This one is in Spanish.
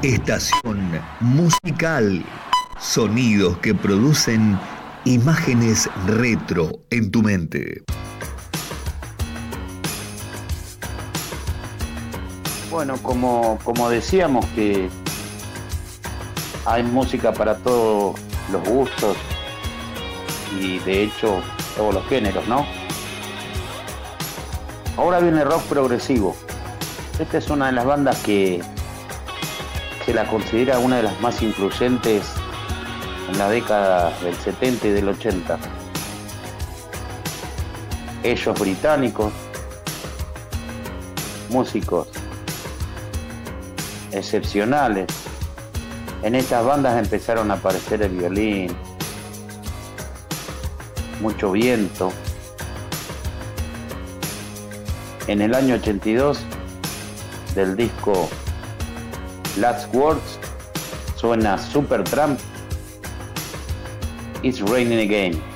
Estación musical. Sonidos que producen imágenes retro en tu mente. Bueno, como decíamos que hay música para todos los gustos y de hecho todos los géneros, ¿no? Ahora viene rock progresivo. Esta es una de las bandas que se la considera una de las más influyentes en la década del 70 y del 80. Ellos británicos, músicos excepcionales. En estas bandas empezaron a aparecer el violín, mucho viento. En el año 82, del disco Last Words, suena Supertramp, It's Raining Again.